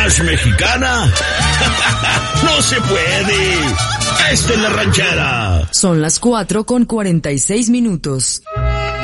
¿Más mexicana? ¡No se puede! ¡Esta es la ranchera! Son las 4:46.